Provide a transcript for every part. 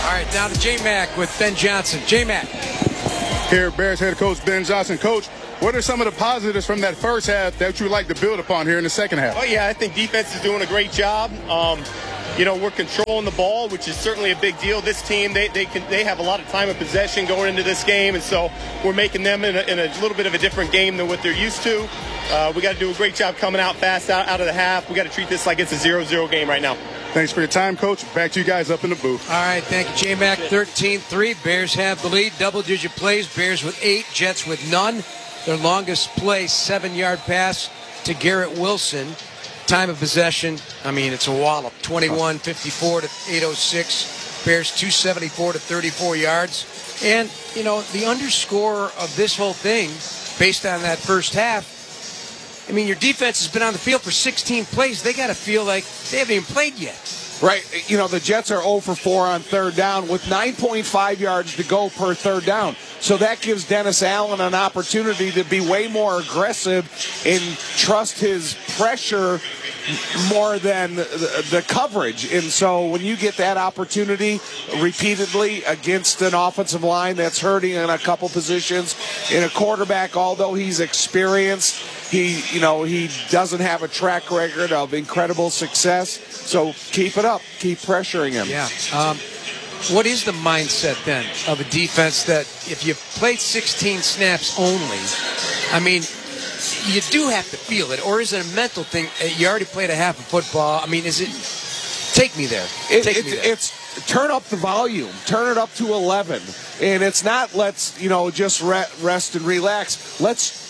All right, now to J-Mac with Ben Johnson. J-Mac. Here, Bears head coach Ben Johnson. Coach, what are some of the positives from that first half that you would like to build upon here in the second half? Oh, yeah, I think defense is doing a great job. We're controlling the ball, which is certainly a big deal. This team, they have a lot of time of possession going into this game, and so we're making them in a little bit of a different game than what they're used to. We got to do a great job coming out fast out of the half. We got to treat this like it's a 0-0 game right now. Thanks for your time, Coach. Back to you guys up in the booth. All right, thank you, J-Mac. 13-3. Bears have the lead. Double-digit plays. Bears with 8. Jets with none. Their longest play, 7-yard pass to Garrett Wilson. Time of possession, it's a wallop. 21-54 to 8:06. Bears 274 to 34 yards. And, the underscore of this whole thing, based on that first half, your defense has been on the field for 16 plays. They got to feel like they haven't even played yet. Right. The Jets are 0 for 4 on third down with 9.5 yards to go per third down. So that gives Dennis Allen an opportunity to be way more aggressive and trust his pressure more than the coverage. And so when you get that opportunity repeatedly against an offensive line that's hurting in a couple positions, in a quarterback, although he's experienced, he doesn't have a track record of incredible success. So keep it up. Keep pressuring him. Yeah. What is the mindset then of a defense that if you played 16 snaps only, you do have to feel it, or is it a mental thing? You already played a half of football. Is it? Take me there. It's turn up the volume, turn it up to 11, and it's not let's just rest and relax.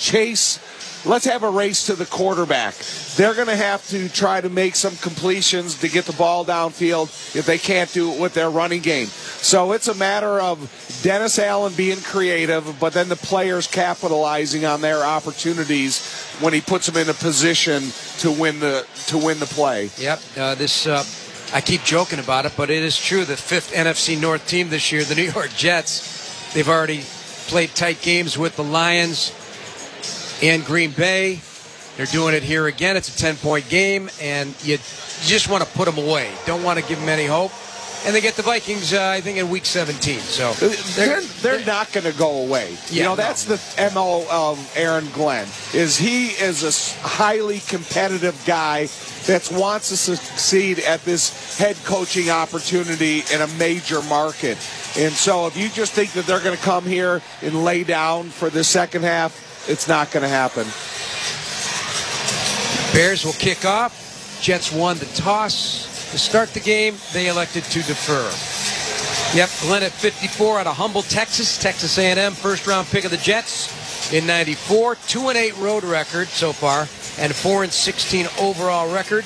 Let's have a race to the quarterback. They're going to have to try to make some completions to get the ball downfield if they can't do it with their running game. So it's a matter of Dennis Allen being creative, but then the players capitalizing on their opportunities when he puts them in a position to win the play. Yep. I keep joking about it, but it is true. The 5th NFC North team this year, the New York Jets, they've already played tight games with the Lions and Green Bay. They're doing it here again. It's a 10-point game, and you just want to put them away. Don't want to give them any hope. And they get the Vikings, I think, in Week 17. So they're not going to go away. Yeah, that's the MO of Aaron Glenn. He is a highly competitive guy that wants to succeed at this head coaching opportunity in a major market. And so if you just think that they're going to come here and lay down for the second half, it's not going to happen. Bears will kick off. Jets won the toss. To start the game, they elected to defer. Yep, Glenn at 54 out of Humble, Texas. Texas A&M, first-round pick of the Jets in 94. 2-8 road record so far, and 4-16 overall record.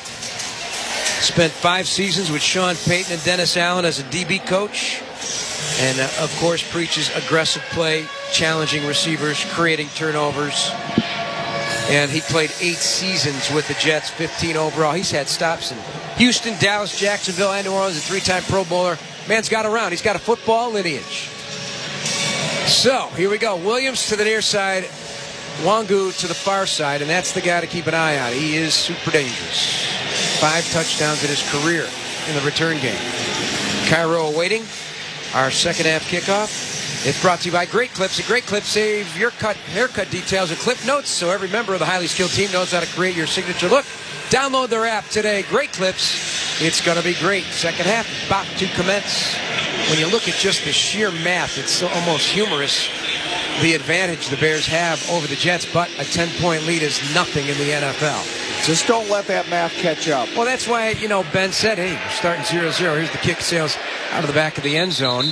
Spent 5 seasons with Sean Payton and Dennis Allen as a DB coach. And, of course, preaches aggressive play, challenging receivers, creating turnovers. And he played 8 seasons with the Jets, 15 overall. He's had stops in Houston, Dallas, Jacksonville, and New Orleans, a 3-time Pro Bowler. Man's got around. He's got a football lineage. So, here we go. Williams to the near side, Wangu to the far side, and that's the guy to keep an eye on. He is super dangerous. 5 touchdowns in his career in the return game. Cairo awaiting our second half kickoff. It's brought to you by Great Clips. At Great Clips, save your haircut details and clip notes so every member of the highly skilled team knows how to create your signature look. Download their app today. Great Clips. It's going to be great. Second half about to commence. When you look at just the sheer math, it's almost humorous, the advantage the Bears have over the Jets, but a 10-point lead is nothing in the NFL. Just don't let that math catch up. Well, that's why, Ben said, hey, we're starting 0-0. Here's the kick sails out of the back of the end zone.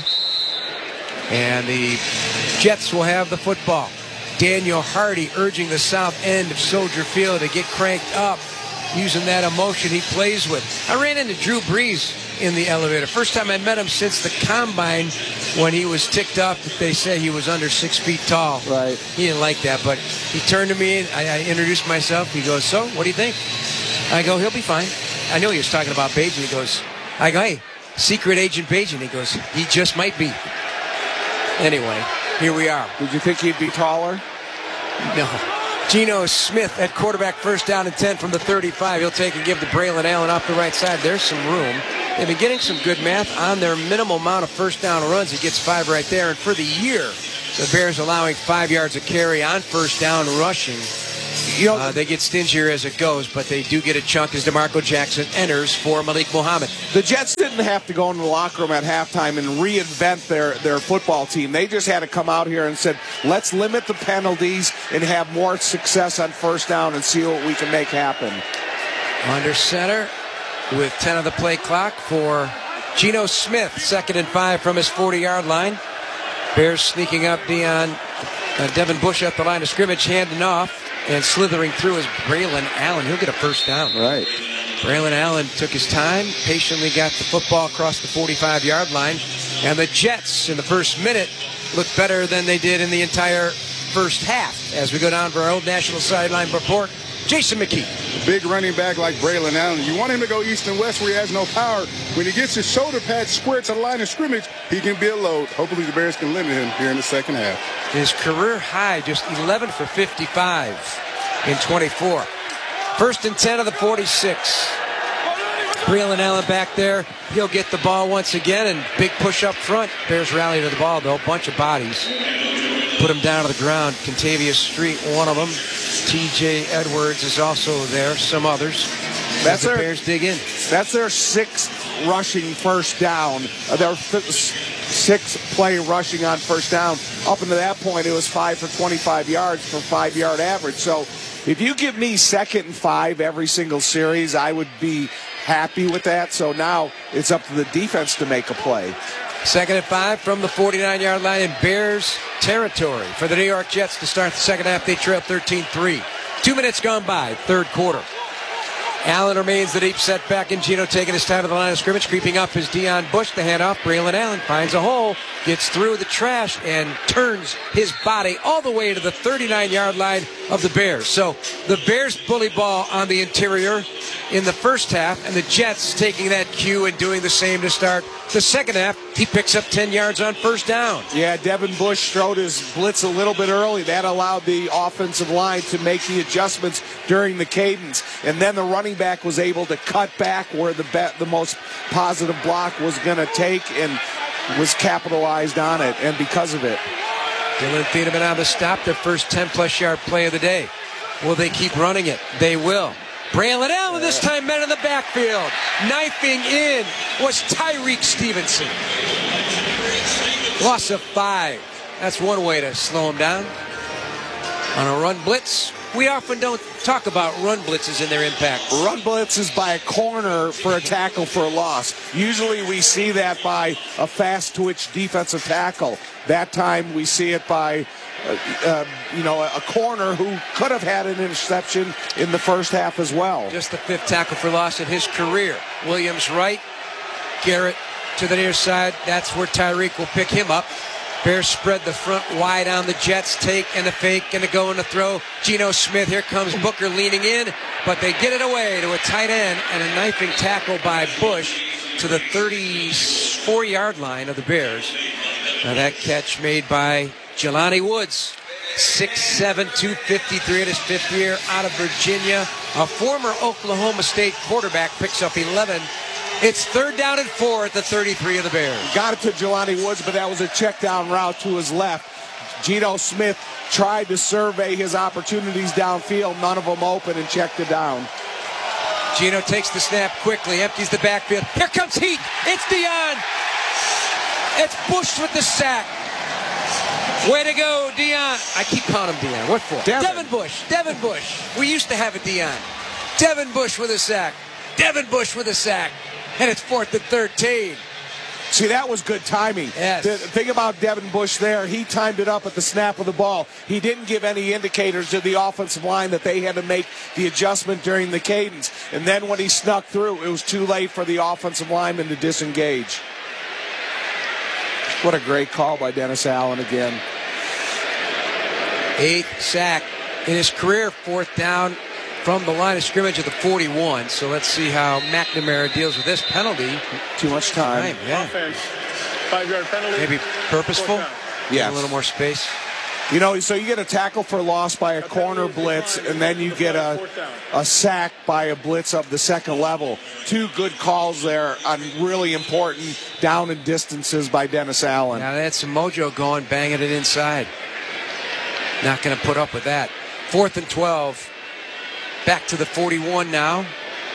And the Jets will have the football. Daniel Hardy urging the south end of Soldier Field to get cranked up, using that emotion he plays with. I ran into Drew Brees in the elevator. First time I met him since the Combine, when he was ticked off that they said he was under 6 feet tall. Right. He didn't like that, but he turned to me, and I introduced myself. He goes, so, what do you think? I go, he'll be fine. I knew he was talking about Bajan. He goes, I go, hey, secret agent Bajan. He goes, he just might be. Anyway, here we are. Did you think he'd be taller? No. Geno Smith at quarterback, first down and 10 from the 35. He'll take and give to Braylon Allen off the right side. There's some room. they've been getting some good math on their minimal amount of first down runs. He gets 5 right there. And for the year, the Bears allowing 5 yards of carry on first down rushing. They get stingier as it goes, but they do get a chunk as DeMarco Jackson enters for Malik Muhammad. The Jets didn't have to go into the locker room at halftime and reinvent their football team. They just had to come out here and said, let's limit the penalties and have more success on first down and see what we can make happen. Under center with 10 of the play clock for Geno Smith, 2nd and 5 from his 40-yard line. Bears sneaking up Devin Bush up the line of scrimmage, handing off. And slithering through is Braylon Allen. He'll get a first down. Right. Braylon Allen took his time, patiently got the football across the 45-yard line. And the Jets, in the first minute, look better than they did in the entire first half. As we go down for our old national sideline report, Jason McKee. Big running back like Braylon Allen. You want him to go east and west where he has no power. When he gets his shoulder pad squared to the line of scrimmage, he can be a load. Hopefully the Bears can limit him here in the second half. His career high, just 11 for 55 in 24. 1st and 10 of the 46. Braylon Allen back there. He'll get the ball once again, and big push up front. Bears rally to the ball, though. Bunch of bodies. Put him down to the ground. Contavious Street, one of them. T.J. Edwards is also there. Some others. That's the Bears dig in. That's their 6th rushing first down. Their 6th play rushing on first down. Up until that point, it was 5 for 25 yards for 5-yard average. So if you give me 2nd and 5 every single series, I would be happy with that. So now it's up to the defense to make a play. 2nd and 5 from the 49-yard line in Bears territory for the New York Jets to start the second half. They trail 13-3. 2 minutes gone by, third quarter. Allen remains the deep set back, and Geno taking his time at the line of scrimmage, creeping up is Deion Bush. The handoff, Braylon Allen finds a hole, gets through the trash, and turns his body all the way to the 39-yard line of the Bears. So the Bears bully ball on the interior in the first half, and the Jets taking that cue and doing the same to start the second half. He picks up 10 yards on first down. Yeah, Devin Bush throwed his blitz a little bit early. That allowed the offensive line to make the adjustments during the cadence. And then the running back was able to cut back where the most positive block was going to take and was capitalized on it, and because of it. Dylan Thieneman on the stop, their first 10-plus yard play of the day. Will they keep running it? They will. Braylon Allen this time met in the backfield. Knifing in was Tyreek Stevenson. Loss of 5. That's one way to slow him down. On a run blitz, we often don't talk about run blitzes and their impact. Run blitzes by a corner for a tackle for a loss. Usually we see that by a fast twitch defensive tackle. That time we see it by a corner who could have had an interception in the first half as well. Just the 5th tackle for loss in his career. Williams right, Garrett to the near side. That's where Tyreek will pick him up. Bears spread the front wide on the Jets. Take and the fake and the go and the throw. Geno Smith, here comes Booker leaning in, but they get it away to a tight end and a knifing tackle by Bush to the 34-yard line of the Bears. Now that catch made by Jelani Woods, 6'7", 253 in his 5th year out of Virginia. A former Oklahoma State quarterback picks up 11. It's 3rd down and 4 at the 33 of the Bears. Got it to Jelani Woods, but that was a check down route to his left. Geno Smith tried to survey his opportunities downfield, none of them open, and checked it down. Geno takes the snap quickly, empties the backfield. Here comes heat. It's Deion. It's Bush with the sack. Way to go, Deion. I keep calling him Deion. What for? Devin Bush. Devin Bush. We used to have a Deion. Devin Bush with a sack. Devin Bush with a sack. And it's 4th and 13. See, that was good timing. Yes. The thing about Devin Bush there, he timed it up at the snap of the ball. He didn't give any indicators to the offensive line that they had to make the adjustment during the cadence. And then when he snuck through, it was too late for the offensive lineman to disengage. What a great call by Dennis Allen again. 8th sack in his career, 4th down from the line of scrimmage at the 41. So let's see how McNamara deals with this penalty. Too much time. Yeah. Offense, 5-yard penalty. Maybe purposeful. Yeah. A little more space. You know, so you get a tackle for loss by a corner blitz, and then you get a sack by a blitz of the second level. Two good calls there on really important down and distances by Dennis Allen. Now that's some mojo going, banging it inside. Not going to put up with that. 4th and 12. Back to the 41 now.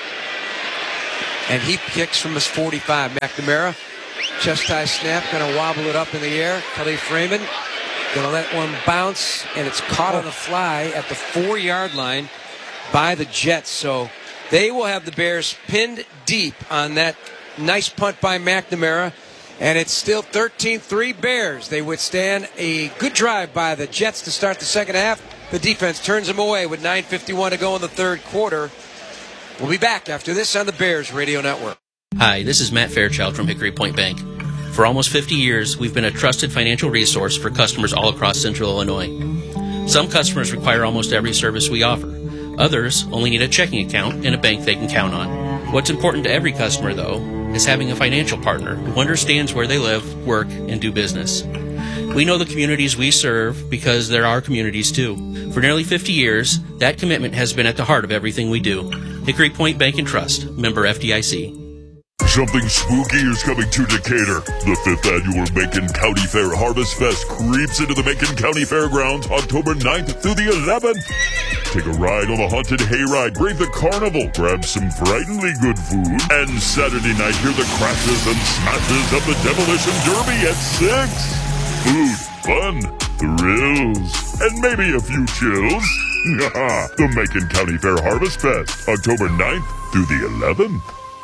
And he kicks from his 45. McNamara, chest high snap, going to wobble it up in the air. Khalif Raymond going to let one bounce, and it's caught on the fly at the 4-yard line by the Jets. So they will have the Bears pinned deep on that nice punt by McNamara. And it's still 13-3 Bears. They withstand a good drive by the Jets to start the second half. The defense turns them away with 9:51 to go in the third quarter. We'll be back after this on the Bears Radio Network. Hi, this is Matt Fairchild from Hickory Point Bank. For almost 50 years, we've been a trusted financial resource for customers all across Central Illinois. Some customers require almost every service we offer. Others only need a checking account and a bank they can count on. What's important to every customer, though, is having a financial partner who understands where they live, work, and do business. We know the communities we serve because they're our communities, too. For nearly 50 years, that commitment has been at the heart of everything we do. Hickory Point Bank and Trust, member FDIC. Something spooky is coming to Decatur. The 5th annual Macon County Fair Harvest Fest creeps into the Macon County Fairgrounds October 9th through the 11th. Take a ride on the haunted hayride, brave the carnival, grab some frighteningly good food, and Saturday night hear the crashes and smashes of the Demolition Derby at 6. Food, fun, thrills, and maybe a few chills. The Macon County Fair Harvest Fest, October 9th through the 11th.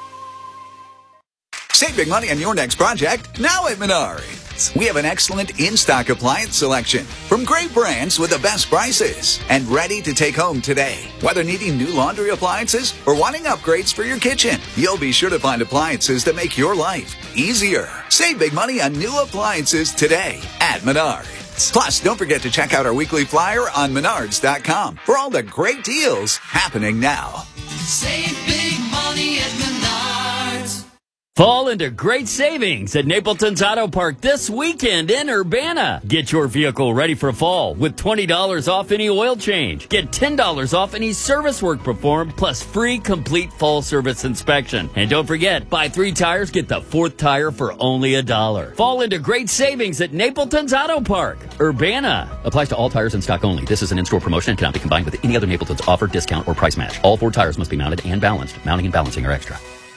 Save big money on your next project now at Menards. We have an excellent in-stock appliance selection from great brands with the best prices and ready to take home today. Whether needing new laundry appliances or wanting upgrades for your kitchen, you'll be sure to find appliances that make your life easier. Save big money on new appliances today at Menards. Plus, don't forget to check out our weekly flyer on Menards.com for all the great deals happening now. Save big money at Menards. Fall into great savings at Napleton's Auto Park this weekend in Urbana. Get your vehicle ready for fall with $20 off any oil change. Get $10 off any service work performed, plus free complete full service inspection. And don't forget, buy 3 tires, get the 4th tire for only $1. Fall into great savings at Napleton's Auto Park, Urbana. Applies to all tires in stock only. This is an in-store promotion and cannot be combined with any other Napleton's offer, discount, or price match. All 4 tires must be mounted and balanced. Mounting and balancing are extra.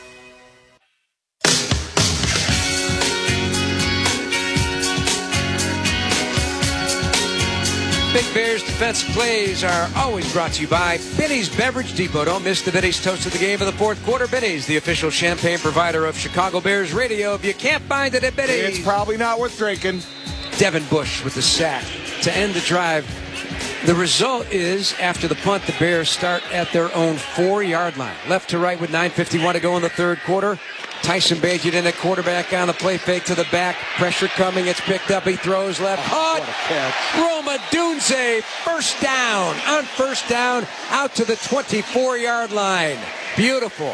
Big Bears defensive plays are always brought to you by Benny's Beverage Depot. Don't miss the Benny's Toast of the Game of the fourth quarter. Benny's, the official champagne provider of Chicago Bears radio. If you can't find it at Benny's, It's probably not worth drinking. Devin Bush with the sack to end the drive. The result is, after the punt, the Bears start at their own 4-yard line. Left to right with 9:51 to go in the third quarter. Tyson Bagent in at quarterback on the play fake to the back. Pressure coming. It's picked up. He throws left. Caught. Roma Dunze. First down. On first down. Out to the 24-yard line. Beautiful.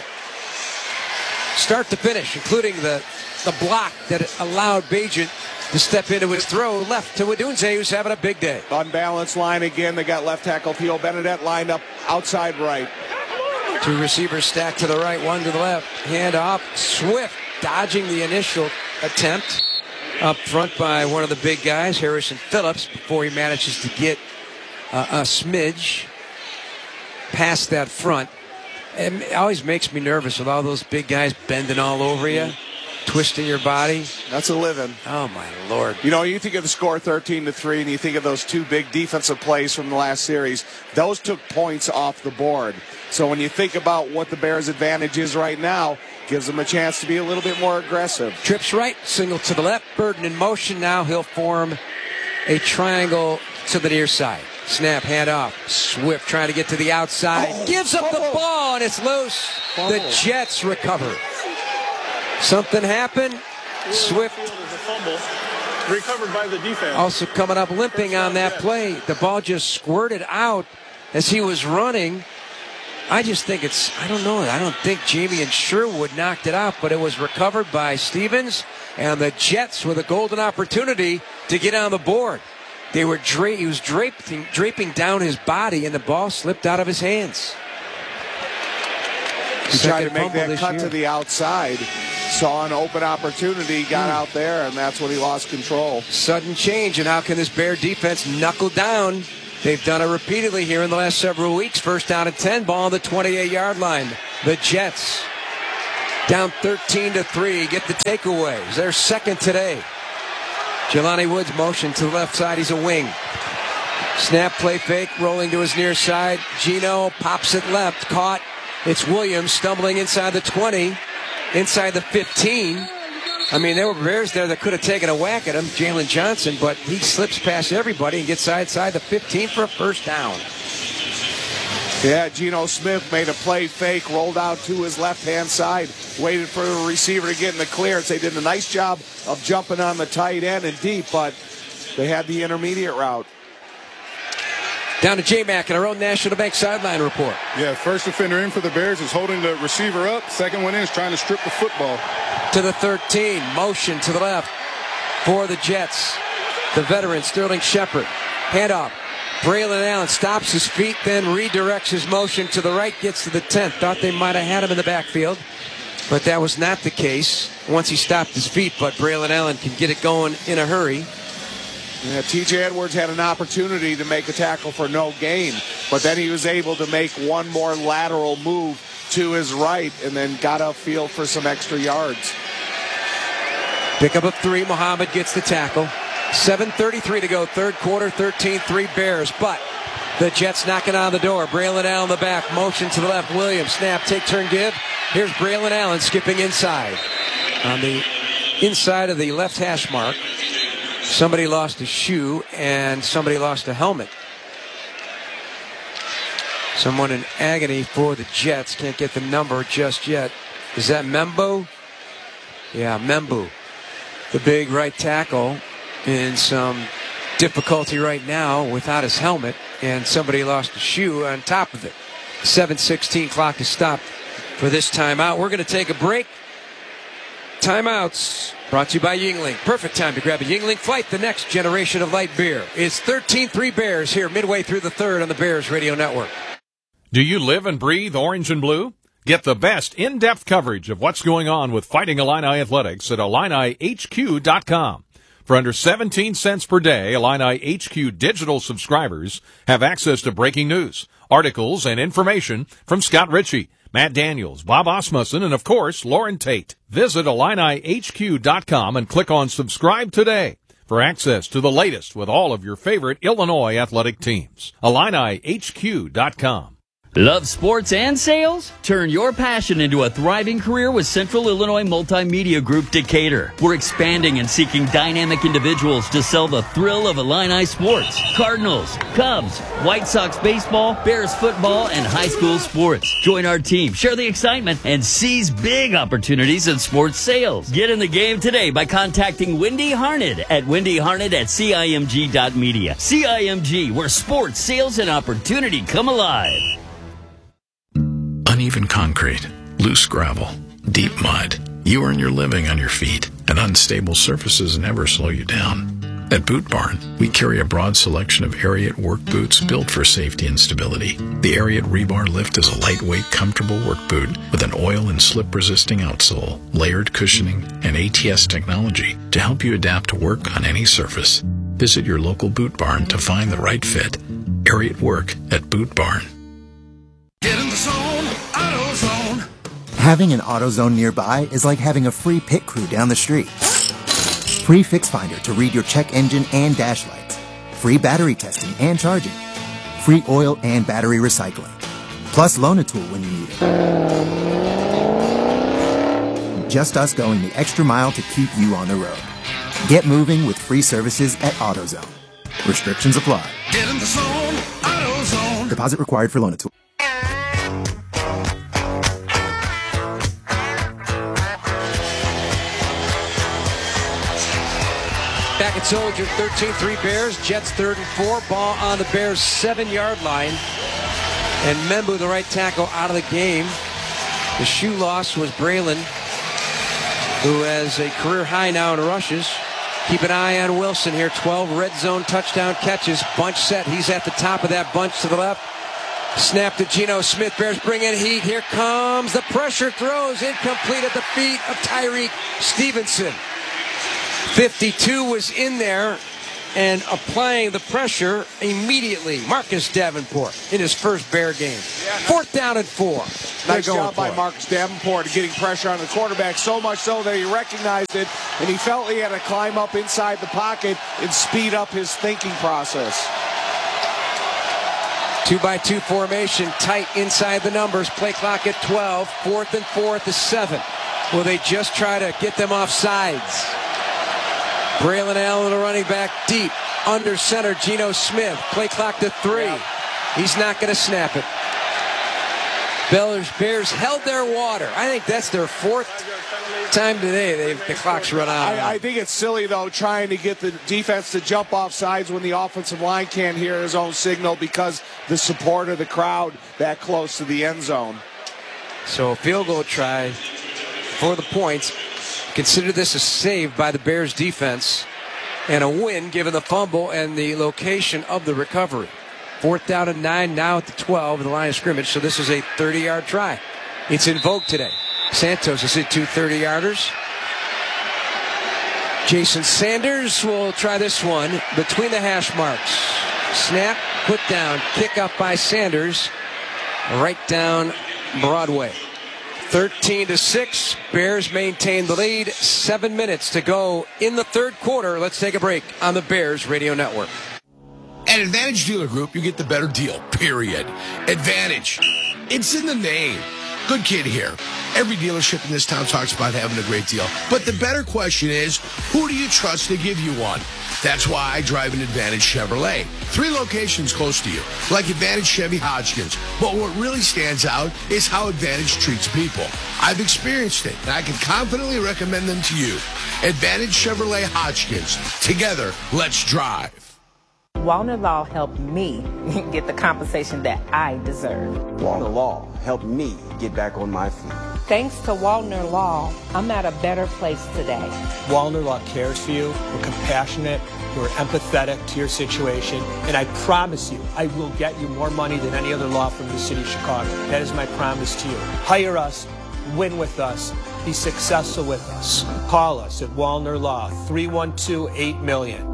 Start to finish, including the block that allowed Bagent to step into his throw. Left to Odunze, who's having a big day. Unbalanced line again. They got left tackle Theo Benedette lined up outside right. 2 receivers stacked to the right, 1 to the left. Hand off. Swift dodging the initial attempt up front by one of the big guys, Harrison Phillips, before he manages to get a smidge past that front. It always makes me nervous with all those big guys bending all over you, twisting your body. That's a living. Oh, my Lord. You know, you think of the score 13-3, and you think of those 2 big defensive plays from the last series. Those took points off the board. So when you think about what the Bears' advantage is right now, gives them a chance to be a little bit more aggressive. Trips right, single to the left. Burden in motion. Now he'll form a triangle to the near side. Snap, hand off. Swift trying to get to the outside. Gives up the ball, and it's loose. The Jets recover. Something happened. Swift recovered by the defense. Also coming up limping on that play. The ball just squirted out as he was running. I just think I don't know. I don't think Jamie and Sherwood knocked it out, but it was recovered by Stevens, and the Jets with a golden opportunity to get on the board. He was draping down his body, and the ball slipped out of his hands. He tried to make that cut to the outside, saw an open opportunity, got out there, and that's when he lost control. Sudden change, and how can this Bear defense knuckle down? They've done it repeatedly here in the last several weeks. First down and 10, ball on the 28-yard line. The Jets down 13-3, get the takeaways. They're second today. Jelani Woods motion to the left side. He's a wing. Snap, play fake, rolling to his near side. Gino pops it left, caught. It's Williams stumbling inside the 20, inside the 15. I mean, there were Bears there that could have taken a whack at him, Jalen Johnson, but he slips past everybody and gets inside the 15 for a first down. Yeah, Geno Smith made a play fake, rolled out to his left-hand side, waited for the receiver to get in the clearance. They did a nice job of jumping on the tight end and deep, but they had the intermediate route. Down to J-Mac in our own National Bank sideline report. Yeah, first defender in for the Bears is holding the receiver up. Second one in is trying to strip the football. To the 13, motion to the left for the Jets. The veteran, Sterling Shepard. Handoff. Braylon Allen stops his feet, then redirects his motion to the right, gets to the 10th. Thought they might have had him in the backfield, but that was not the case once he stopped his feet. But Braylon Allen can get it going in a hurry. Yeah, T.J. Edwards had an opportunity to make a tackle for no gain, but then he was able to make one more lateral move to his right and then got upfield for some extra yards. Pick up a 3. Muhammad gets the tackle. 7:33 to go, third quarter, 13-3 Bears, but the Jets knocking on the door. Braylon Allen in the back, motion to the left. Williams, snap, take, turn, give. Here's Braylon Allen skipping inside. On the inside of the left hash mark, somebody lost a shoe and somebody lost a helmet. Someone in agony for the Jets. Can't get the number just yet. Is that Membo? Yeah, Membu. The big right tackle in some difficulty right now without his helmet, and somebody lost a shoe on top of it. 7:16 clock is stopped for this timeout. We're going to take a break. Timeouts brought to you by Yuengling. Perfect time to grab a Yuengling Flight, the next generation of light beer. It's 13-3 Bears here midway through the third on the Bears Radio Network. Do you live and breathe orange and blue? Get the best in-depth coverage of what's going on with Fighting Illini Athletics at IlliniHQ.com. For under 17 cents per day, Illini HQ digital subscribers have access to breaking news, articles, and information from Scott Ritchie, Matt Daniels, Bob Osmussen, and of course, Lauren Tate. Visit IlliniHQ.com and click on subscribe today for access to the latest with all of your favorite Illinois athletic teams. IlliniHQ.com. Love sports and sales? Turn your passion into a thriving career with Central Illinois Multimedia Group Decatur. We're expanding and seeking dynamic individuals to sell the thrill of Illini sports. Cardinals, Cubs, White Sox baseball, Bears football, and high school sports. Join our team, share the excitement, and seize big opportunities in sports sales. Get in the game today by contacting Wendy Harned at wendyharned@cimg.media. CIMG, where sports, sales, and opportunity come alive. Uneven concrete, loose gravel, deep mud. You earn your living on your feet, and unstable surfaces never slow you down. At Boot Barn, we carry a broad selection of Ariat work boots built for safety and stability. The Ariat Rebar Lift is a lightweight, comfortable work boot with an oil and slip-resisting outsole, layered cushioning, and ATS technology to help you adapt to work on any surface. Visit your local Boot Barn to find the right fit. Ariat Work at Boot Barn. Get in the zone, AutoZone. Having an AutoZone nearby is like having a free pit crew down the street. Free Fix Finder to read your check engine and dash lights. Free battery testing and charging. Free oil and battery recycling. Plus loan a tool when you need it. Just us going the extra mile to keep you on the road. Get moving with free services at AutoZone. Restrictions apply. Get in the zone, AutoZone. Deposit required for loan a tool. Back at Soldier, 13-3 Bears. Jets 3rd and 4. Ball on the Bears' 7-yard line. And Membu, the right tackle, out of the game. The shoe loss was Braylon, who has a career high now in rushes. Keep an eye on Wilson here. 12 red zone touchdown catches. Bunch set. He's at the top of that bunch to the left. Snap to Geno Smith. Bears bring in heat. Here comes the pressure. Throws incomplete at the feet of Tyreek Stevenson. 52 was in there and applying the pressure immediately. Marcus Davenport in his first Bear game. 4th down and 4. Nice job by Marcus Davenport getting pressure on the quarterback, so much so that he recognized it, and he felt he had to climb up inside the pocket and speed up his thinking process. 2-by-2 formation, tight inside the numbers. Play clock at 12. 4th and 4 at the 7. Will they just try to get them off sides? Braylon Allen, the running back, deep. Under center, Geno Smith. Play clock to 3. He's not going to snap it. Bears held their water. I think that's their 4th time today the clock's run out. I think it's silly, though, trying to get the defense to jump off sides when the offensive line can't hear his own signal because the support of the crowd that close to the end zone. So a field goal try for the points. Consider this a save by the Bears defense and a win given the fumble and the location of the recovery. 4th down and 9 now at the 12 of the line of scrimmage. So this is a 30-yard try. It's in vogue today. Santos has hit 2 30-yarders. Jason Sanders will try this one between the hash marks. Snap, put down, kick up by Sanders. Right down Broadway. 13-6. Bears maintain the lead. 7 minutes to go in the third quarter. Let's take a break on the Bears Radio Network. At Advantage Dealer Group, you get the better deal, period. Advantage. It's in the name. Good kid here. Every dealership in this town talks about having a great deal. But the better question is, who do you trust to give you one? That's why I drive an Advantage Chevrolet. 3 locations close to you, like Advantage Chevy Hodgkins. But what really stands out is how Advantage treats people. I've experienced it, and I can confidently recommend them to you. Advantage Chevrolet Hodgkins. Together, let's drive. Wallner Law helped me get the compensation that I deserve. Wallner Law helped me get back on my feet. Thanks to Wallner Law, I'm at a better place today. Wallner Law cares for you. We're compassionate. We're empathetic to your situation. And I promise you, I will get you more money than any other law firm in the city of Chicago. That is my promise to you. Hire us, win with us, be successful with us. Call us at Wallner Law, 312-8-million.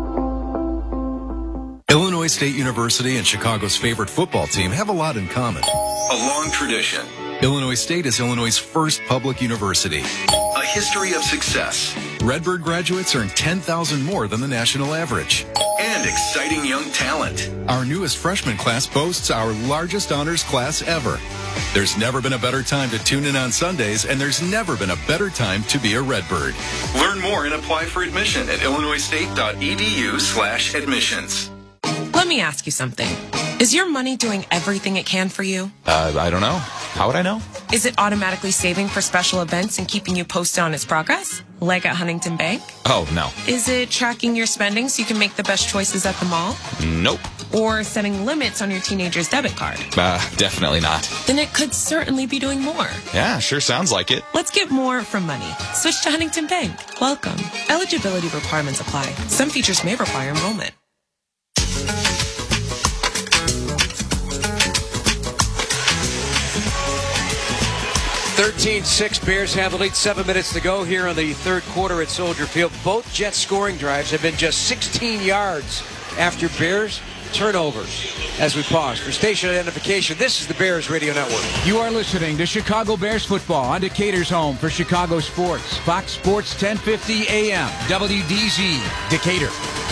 Illinois State University and Chicago's favorite football team have a lot in common. A long tradition. Illinois State is Illinois' first public university. A history of success. Redbird graduates earn $10,000 more than the national average. And exciting young talent. Our newest freshman class boasts our largest honors class ever. There's never been a better time to tune in on Sundays, and there's never been a better time to be a Redbird. Learn more and apply for admission at illinoisstate.edu/admissions. Let me ask you something. Is your money doing everything it can for you? I don't know. How would I know? Is it automatically saving for special events and keeping you posted on its progress? Like at Huntington Bank? Oh, no. Is it tracking your spending so you can make the best choices at the mall? Nope. Or setting limits on your teenager's debit card? Definitely not. Then it could certainly be doing more. Yeah, sure sounds like it. Let's get more from money. Switch to Huntington Bank. Welcome. Eligibility requirements apply. Some features may require enrollment. 13-6, Bears have the lead. 7 minutes to go here in the third quarter at Soldier Field. Both Jets scoring drives have been just 16 yards after Bears turnovers. As we pause for station identification, this is the Bears Radio Network. You are listening to Chicago Bears football on Decatur's home for Chicago sports. Fox Sports 1050 AM, WDZ, Decatur.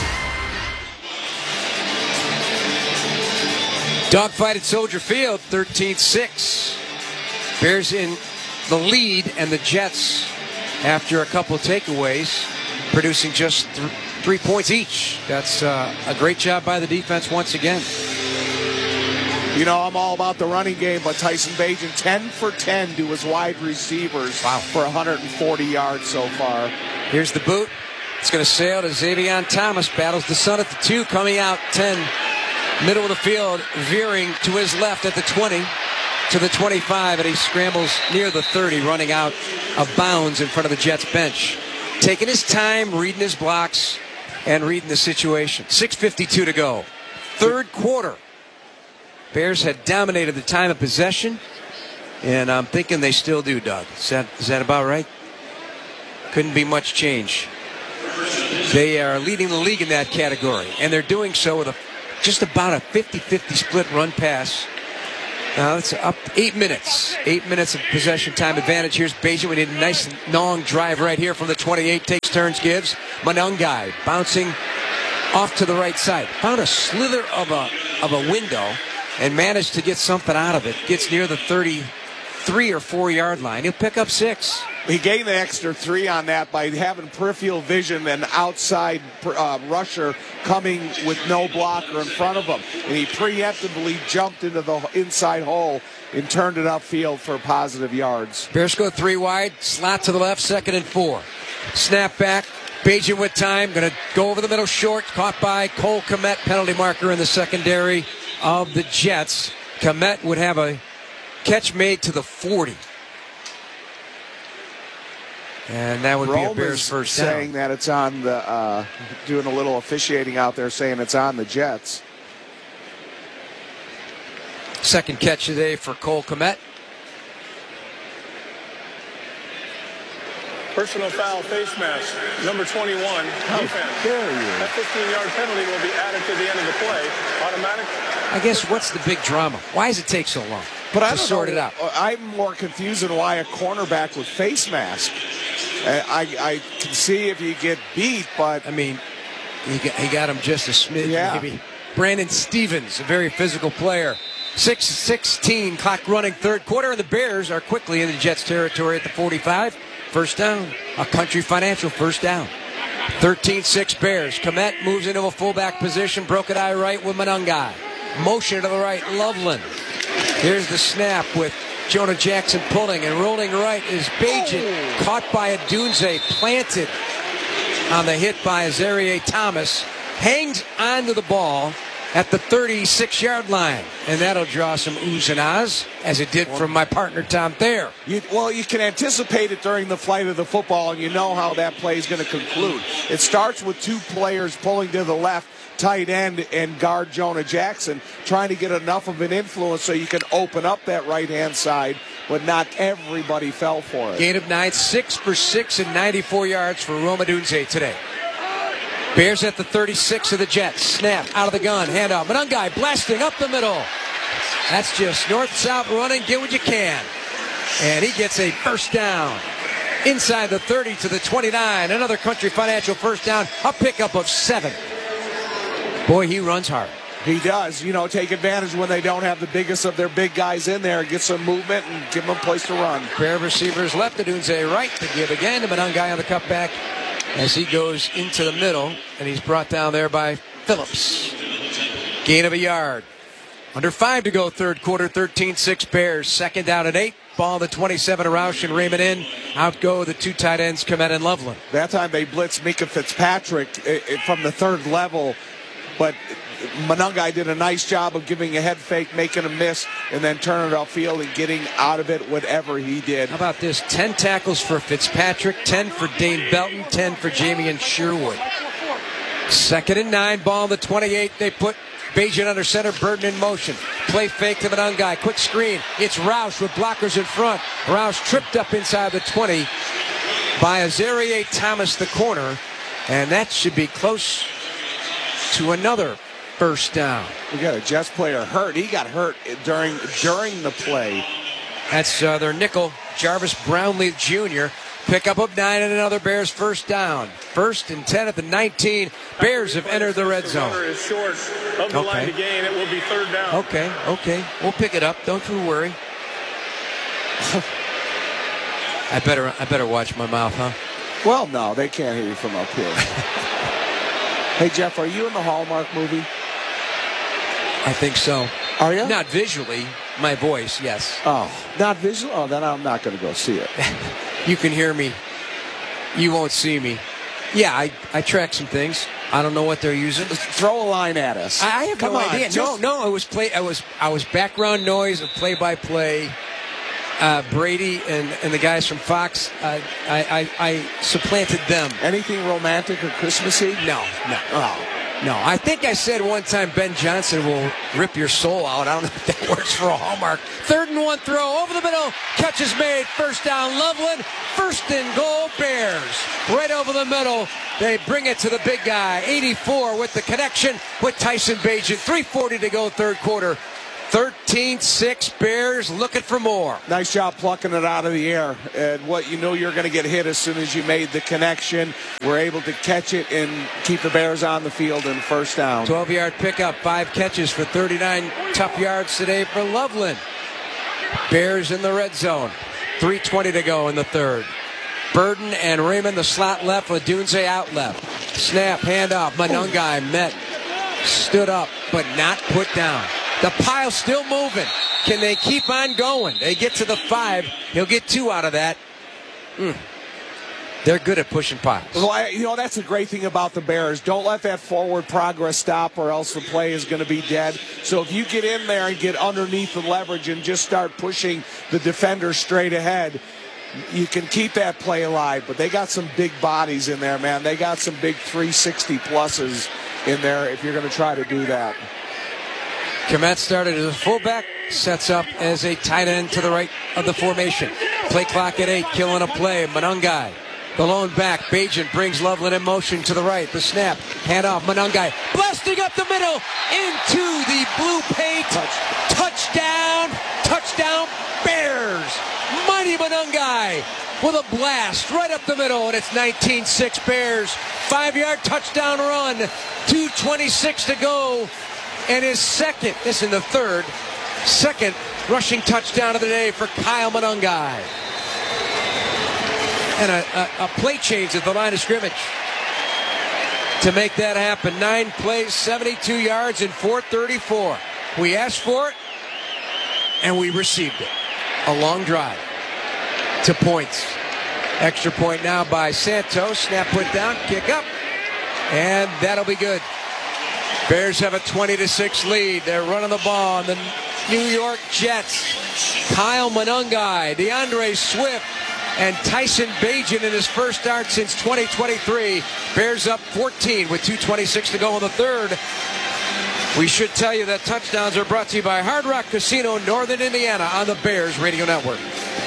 Dogfight at Soldier Field, 13-6. Bears in the lead, and the Jets, after a couple of takeaways, producing just 3 points each. That's a great job by the defense once again. You know, I'm all about the running game, but Tyson Bagent 10 for 10 to his wide receivers for 140 yards so far. Here's the boot. It's going to sail to Xavion Thomas. Battles the sun at the 2, coming out 10. Middle of the field, veering to his left at the 20. To the 25, and he scrambles near the 30, running out of bounds in front of the Jets bench. Taking his time, reading his blocks, and reading the situation. 6:52 to go. Third quarter. Bears had dominated the time of possession, and I'm thinking they still do, Doug. Is that about right? Couldn't be much change. They are leading the league in that category, and they're doing so with just about a 50-50 split run pass. Now it's up 8 minutes. 8 minutes of possession time advantage. Here's Bajan. We need a nice long drive right here from the 28. Takes turns, gives. Manungai bouncing off to the right side. Found a slither of a window and managed to get something out of it. Gets near the 33 or 4 yard line. He'll pick up 6. He gained an extra 3 on that by having peripheral vision and outside rusher coming with no blocker in front of him. And he preemptively jumped into the inside hole and turned it upfield for positive yards. Bears go 3 wide, slot to the left, 2nd and 4. Snap back, Bajan with time, going to go over the middle short, caught by Cole Kmet, penalty marker in the secondary of the Jets. Kmet would have a catch made to the 40. And that would be a Bears first down. Saying that it's on the, doing a little officiating out there, saying it's on the Jets. Second catch today for Cole Kmet. Personal foul, face mask, number 21, defense. That 15-yard penalty will be added to the end of the play. Automatic. I guess what's the big drama? Why does it take so long to sort it out? I'm more confused in why a cornerback with face mask. I can see if you get beat, but I mean, he got him just a smidge, maybe. Brandon Stevens, a very physical player. 6:16, clock running, third quarter, and the Bears are quickly in the Jets' territory at the 45. First down, a Country Financial first down. 13-6 Bears. Kmet moves into a fullback position, broken eye right with Manungai. Motion to the right, Loveland. Here's the snap with Jonah Jackson pulling, and rolling right is Bajan. Caught by Adunze, planted on the hit by Azareye'h Thomas. Hangs onto the ball at the 36-yard line. And that'll draw some oohs and ahs, as it did from my partner Tom Thayer. You can anticipate it during the flight of the football, and you know how that play is going to conclude. It starts with 2 players pulling to the left, tight end and guard Jonah Jackson, trying to get enough of an influence so you can open up that right-hand side, but not everybody fell for it. Gain of 9, 6 for 6 and 94 yards for Rome Odunze today. Bears at the 36 of the Jets. Snap out of the gun. Handoff. Manungai blasting up the middle. That's just north-south running. Get what you can. And he gets a first down. Inside the 30 to the 29. Another Country Financial first down. A pickup of 7. Boy, he runs hard. He does. Take advantage when they don't have the biggest of their big guys in there. Get some movement and give them a place to run. Pair of receivers left. Odunze right to give again to Manungai on the cutback, as he goes into the middle, and he's brought down there by Phillips. Gain of a yard. Under 5 to go, third quarter, 13-6 Bears. Second down and 8. Ball the 27 of Roush and Raymond in. Out go the 2 tight ends, Kmet and Loveland. That time they blitzed Mika Fitzpatrick from the third level, but Manungai did a nice job of giving a head fake, making a miss, and then turning it upfield and getting out of it whatever he did. How about this? 10 tackles for Fitzpatrick, 10 for Dane Belton, 10 for Jamian Sherwood. Second and 9, ball the 28. They put Bajan under center, Burden in motion. Play fake to Manungai. Quick screen. It's Roush with blockers in front. Roush tripped up inside the 20 by Azareye'h Thomas, the corner, and that should be close to another first down. We got a Jets player hurt. He got hurt during the play. That's their nickel, Jarvis Brownlee Jr. Pickup of 9 and another Bears first down. 1st and 10 at the 19. Bears have entered the red zone. The runner is short of the line to gain. It will be third down. Okay. We'll pick it up. Don't you worry. I better watch my mouth, huh? Well, no, they can't hear you from up here. Hey, Jeff, are you in the Hallmark movie? I think so. Are you? Not visually. My voice, yes. Oh, not visual? Oh, then I'm not going to go see it. You can hear me. You won't see me. Yeah, I track some things. I don't know what they're using. Throw a line at us. I have no idea. No, it was I was background noise of play-by-play. Brady and the guys from Fox, I supplanted them. Anything romantic or Christmassy? No. Oh. No, I think I said one time Ben Johnson will rip your soul out. I don't know if that works for a Hallmark. 3rd and 1 throw over the middle. Catch is made. First down, Loveland. 1st and goal, Bears. Right over the middle. They bring it to the big guy. 84 with the connection with Tyson Bagent. 3:40 to go, third quarter. 13-6, Bears looking for more. Nice job plucking it out of the air. And what you know you're going to get hit as soon as you made the connection. We're able to catch it and keep the Bears on the field in first down. 12-yard pickup, 5 catches for 39 tough yards today for Loveland. Bears in the red zone. 3:20 to go in the third. Burden and Raymond the slot left with Dunze out left. Snap, handoff. Monungai met. Stood up, but not put down. The pile's still moving. Can they keep on going? They get to the 5. He'll get 2 out of that. They're good at pushing piles. Well, that's the great thing about the Bears. Don't let that forward progress stop or else the play is going to be dead. So if you get in there and get underneath the leverage and just start pushing the defender straight ahead, you can keep that play alive. But they got some big bodies in there, man. They got some big 360 pluses in there if you're going to try to do that. Komet started as a fullback, sets up as a tight end to the right of the formation. Play clock at 8, killing a play. Monungai, the lone back. Bagent brings Loveland in motion to the right. The snap, handoff. Monungai blasting up the middle into the blue paint. Touchdown, Bears. Mighty Monungai with a blast right up the middle, and it's 19-6 Bears. 5-yard touchdown run. 2:26 to go. And his second rushing touchdown of the day for Kyle Monungai. And a play change at the line of scrimmage to make that happen. 9 plays, 72 yards, and 4:34. We asked for it, and we received it. A long drive to points. Extra point now by Santos. Snap put down, kick up, and that'll be good. Bears have a 20-6 lead. They're running the ball on the New York Jets. Kyle Monungai, DeAndre Swift, and Tyson Bagent in his first start since 2023. Bears up 14 with 2:26 to go in the third. We should tell you that touchdowns are brought to you by Hard Rock Casino, Northern Indiana, on the Bears Radio Network.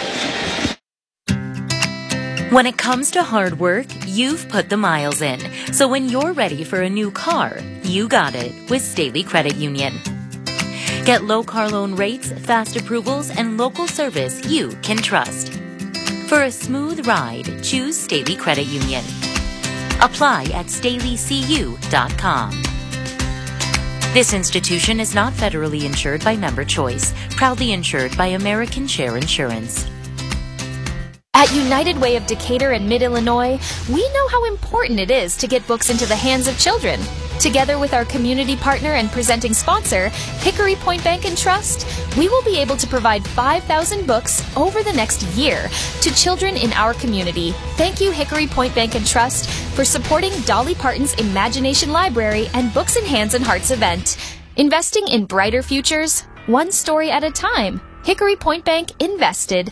When it comes to hard work, you've put the miles in. So when you're ready for a new car, you got it with Staley Credit Union. Get low car loan rates, fast approvals, and local service you can trust. For a smooth ride, choose Staley Credit Union. Apply at StaleyCU.com. This institution is not federally insured by Member Choice, proudly insured by American Share Insurance. At United Way of Decatur and Mid-Illinois, we know how important it is to get books into the hands of children. Together with our community partner and presenting sponsor, Hickory Point Bank and Trust, we will be able to provide 5,000 books over the next year to children in our community. Thank you, Hickory Point Bank and Trust, for supporting Dolly Parton's Imagination Library and Books in Hands and Hearts event. Investing in brighter futures, one story at a time. Hickory Point Bank invested.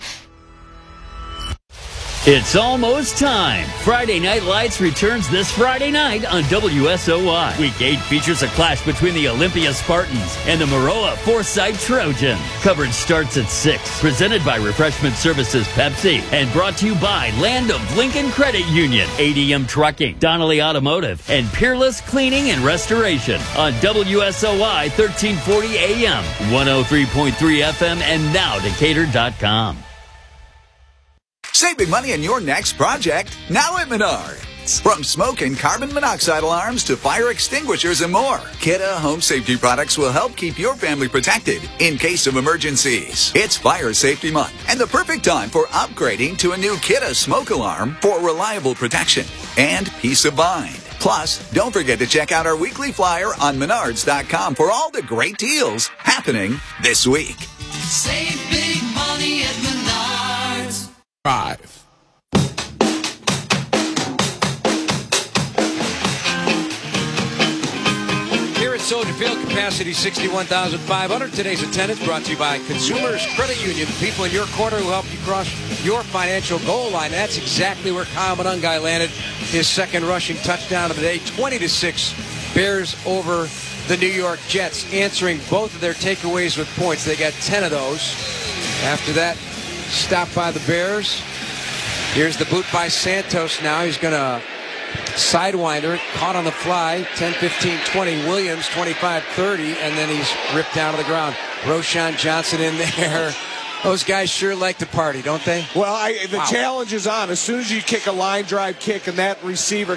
It's almost time. Friday Night Lights returns this Friday night on WSOY. Week 8 features a clash between the Olympia Spartans and the Maroa Forsyth Trojans. Coverage starts at 6. Presented by Refreshment Services Pepsi and brought to you by Land of Lincoln Credit Union, ADM Trucking, Donnelly Automotive, and Peerless Cleaning and Restoration on WSOY 1340 AM, 103.3 FM, and now Decatur.com. Save big money on your next project now at Menards. From smoke and carbon monoxide alarms to fire extinguishers and more, Kidde Home Safety products will help keep your family protected in case of emergencies. It's Fire Safety Month and the perfect time for upgrading to a new Kidde smoke alarm for reliable protection and peace of mind. Plus, don't forget to check out our weekly flyer on Menards.com for all the great deals happening this week. Save big money at Menards. Here at Soldier Field, capacity 61,500. Today's attendance brought to you by Consumers Credit Union, the people in your corner who help you cross your financial goal line. That's exactly where Kyle Monangai landed his second rushing touchdown of the day. 20-6, Bears over the New York Jets, answering both of their takeaways with points. They got 10 of those. After that, stopped by the Bears. Here's the boot by Santos now. He's going to sidewinder it, caught on the fly. 10, 15, 20. Williams, 25, 30, and then he's ripped down to the ground. Roschon Johnson in there. Those guys sure like to party, don't they? Well, the challenge is on. As soon as you kick a line drive kick and that receiver